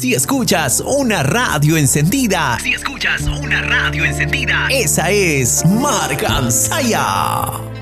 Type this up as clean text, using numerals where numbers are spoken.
Si escuchas una radio encendida, esa es Marcansaya.